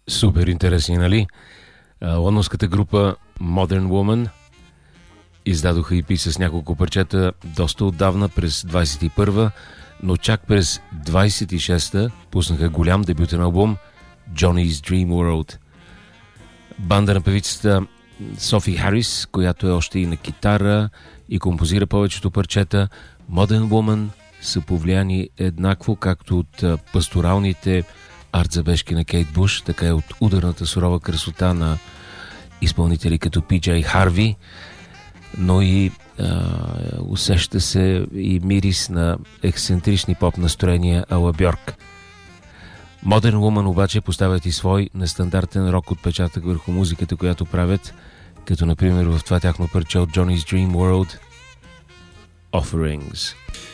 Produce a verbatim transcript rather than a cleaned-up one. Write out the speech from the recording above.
Супер интересни, нали? Лондонската група Modern Woman издадоха и пи с няколко парчета доста отдавна, през двайсет и първа, но чак през двайсет и шеста пуснаха голям дебютен албум Johnny's Dream World. Банда на певицата Софи Харис, която е още и на китара и композира повечето парчета. Modern Woman са повлияни еднакво както от пасторалните арт-забежки на Кейт Буш, така и от ударната сурова красота на изпълнители като Пи Джей Харви, но и а, усеща се и мирис на ексцентрични поп настроения ала Бьорк. Modern Woman обаче поставят и свой нестандартен рок отпечатък върху музиката, която правят, като например в това тяхно парче от Johnny's Dream World Offerings.